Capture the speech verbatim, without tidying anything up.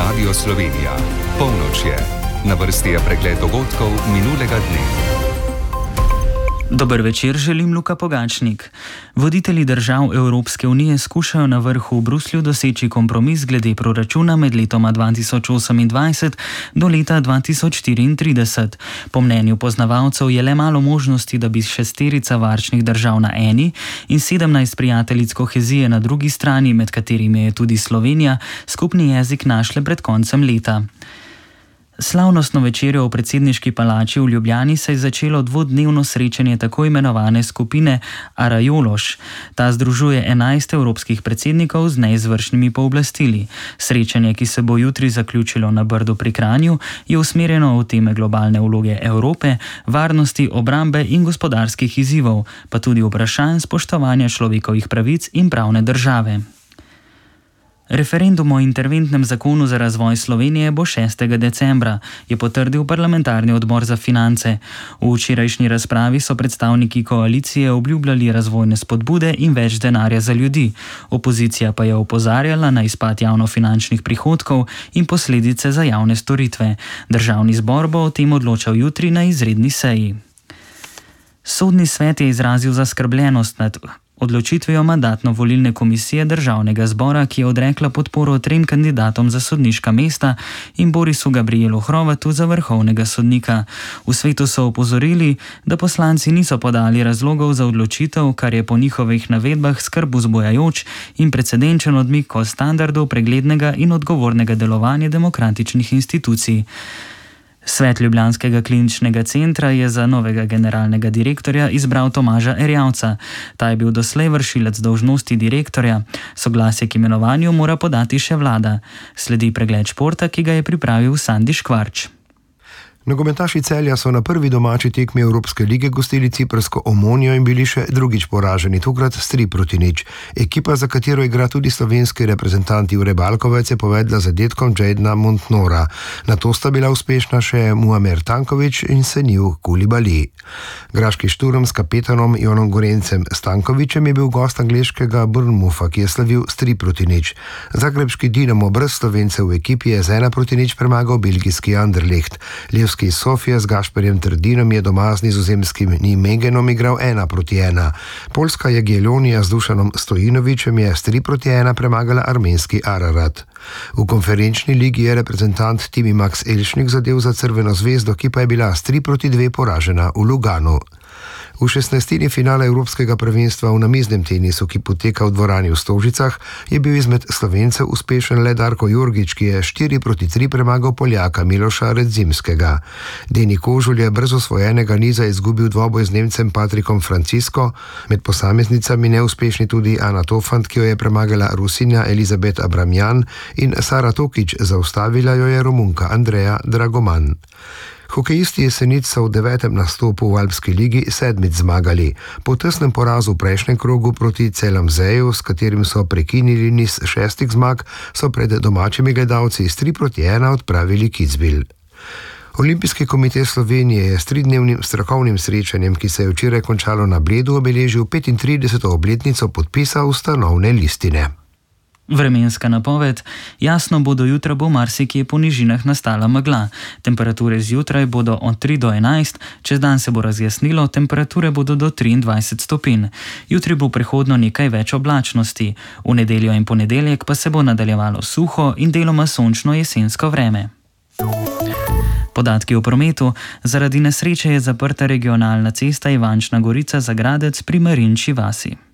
Radio Slovenija. Polnoč je. Na vrsti je pregled dogodkov minulega dne. Dober večer, želim Luka Pogačnik. Voditelji držav Evropske unije skušajo na vrhu v Bruslju doseči kompromis glede proračuna med letoma dva tisoč osemindvajset do leta dva tisoč štiriintrideset. Po mnenju poznavalcev je le malo možnosti, da bi šesterica varčnih držav na eni in sedemnajst prijateljic kohezije na drugi strani, med katerimi je tudi Slovenija, skupni jezik našle pred koncem leta. Slavnostno večerjo v predsedniški palači v Ljubljani se je začelo dvodnevno srečanje tako imenovane skupine Arajološ. Ta združuje enajst evropskih predsednikov z neizvršnimi pooblastili. Srečanje, ki se bo jutri zaključilo na Brdu pri Kranju, je usmerjeno v teme globalne vloge Evrope, varnosti, obrambe in gospodarskih izzivov, pa tudi vprašanj spoštovanja človekovih pravic in pravne države. Referendum o interventnem zakonu za razvoj Slovenije bo šestega decembra, je potrdil parlamentarni odbor za finance. V včerajšnji razpravi so predstavniki koalicije obljubljali razvojne spodbude in več denarja za ljudi. Opozicija pa je opozarjala na izpad javnofinančnih prihodkov in posledice za javne storitve. Državni zbor bo o tem odločal jutri na izredni seji. Sodni svet je izrazil zaskrbljenost nad odločitvijo mandatno-volilne komisije Državnega zbora, ki je odrekla podporo trem kandidatom za sodniška mesta in Borisu Gabrielu Hrovatu za vrhovnega sodnika. V svetu so opozorili, da poslanci niso podali razlogov za odločitev, kar je po njihovih navedbah skrb vzbujajoč in precedenčen odmik od standardov preglednega in odgovornega delovanja demokratičnih institucij. Svet Ljubljanskega kliničnega centra je za novega generalnega direktorja izbral Tomaža Erjavca. Ta je bil doslej vršilec dolžnosti direktorja. Soglasje k imenovanju mora podati še vlada. Sledi pregled športa, ki ga je pripravil Sandi Škvarč. Nogometaši Celja so na prvi domači tekmi Evropske lige gostili ciprsko Omonijo in bili še drugič poraženi, tokrat s tri proti nič. Ekipa, za katero igra tudi slovenski reprezentant Jure Balkovec, je povedla z zadetkom Jadena Montnora. Nato sta bila uspešna še Muamer Tanković in Senil Koulibaly. Graški Šturm s kapetanom Jonom Gorencem Stankovićem je bil gost angleškega Bournemoutha, ki je slavil s tri proti nič. Zagrebški Dinamo brez Slovencev v ekipi je z ena proti nič premagal belgijski Anderlecht. Iz Sofije z Gašperjem Trdinom je doma z nizozemskim Nijmegenom igral ena proti ena. Poljska Jagiellonija z Dušanom Stojinovićem je s tri proti ena premagala armenski Ararat. V konferenčni ligi je reprezentant Timi Max Elšnik zadel za Crveno zvezdo, ki pa je bila s tri proti dve poražena v Luganu. V šestnajstini finala Evropskega prvenstva v namiznem tenisu, ki poteka v dvorani v Stožicah, je bil izmed Slovencev uspešen le Darko Jurgič, ki je štiri proti tri premagal Poljaka Miloša Redzimskega. Deni Kožulj je brez osvojenega niza izgubil dvoboj z Nemcem Patrikom Francisko, med posameznicami neuspešni tudi Ana Tofant, ki jo je premagala Rusinja Elizabet Abramjan, in Sara Tokić, zaustavila jo je Romunka Andreja Dragoman. Hokejisti Jesenic so v devetem nastopu v Alpski ligi sedmič zmagali. Po tesnem porazu v prejšnjem krogu proti Celamzeju, s katerim so prekinili niz šestih zmag, so pred domačimi gledalci s tri proti ena odpravili Kitzbühel. Olimpijski komite Slovenije je s tridnevnim strokovnim srečanjem, ki se je včeraj končalo na Bledu, obeležil petintrideseto obletnico podpisa ustanovne listine. Vremenska napoved. Jasno bo do jutra bo marsikje po nižinah nastala megla. Temperature zjutraj bodo od tri do enajst, čez dan se bo razjasnilo, temperature bodo do triindvajset stopinj. Jutri bo prehodno nekaj več oblačnosti. V nedeljo in ponedeljek pa se bo nadaljevalo suho in deloma sončno jesensko vreme. Podatki o prometu. Zaradi nesreče je zaprta regionalna cesta Ivančna Gorica-Zagradec pri Marinči vasi.